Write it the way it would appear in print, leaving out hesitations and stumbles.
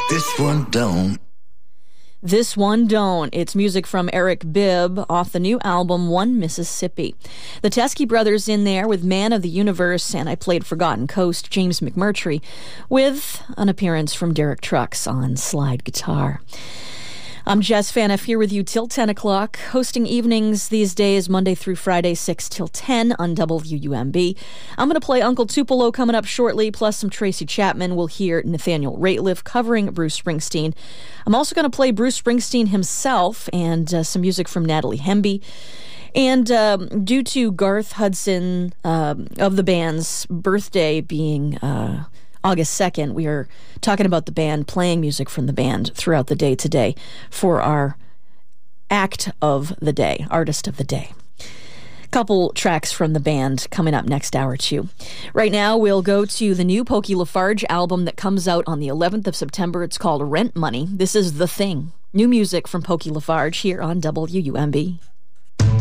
This one don't. This one don't. It's music from Eric Bibb off the new album, One Mississippi. The Teskey Brothers in there with Man of the Universe, and I played Forgotten Coast, James McMurtry, with an appearance from Derek Trucks on slide guitar. I'm Jess Phaneuf here with you till 10 o'clock, hosting evenings these days, Monday through Friday, 6 till 10 on WUMB. I'm going to play Uncle Tupelo coming up shortly, plus some Tracy Chapman. We'll hear Nathaniel Rateliff covering Bruce Springsteen. I'm also going to play Bruce Springsteen himself and some music from Natalie Hemby. And due to Garth Hudson of the band's birthday being August 2nd, we are talking about the band, playing music from the band throughout the day today for our act of the day, artist of the day. Couple tracks from the band coming up next hour, too. Right now, we'll go to the new Pokey LaFarge album that comes out on the 11th of September. It's called Rent Money. This is The Thing. New music from Pokey LaFarge here on WUMB.